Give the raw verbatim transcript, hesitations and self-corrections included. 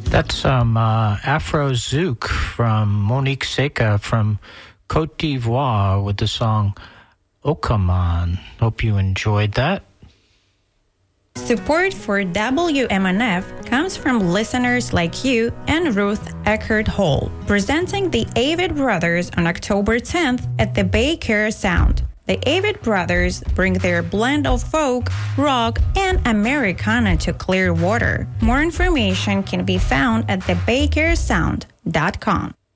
That's some uh, Afro Zouk from Monique Seca from Côte d'Ivoire with the song Okaman. Hope you enjoyed that. Support for W M N F comes from listeners like you and Ruth Eckert Hall, presenting the Avid Brothers on October tenth at the Bay Care Sound. The Avid Brothers bring their blend of folk, rock, and Americana to Clearwater. More information can be found at the bay care sound dot com.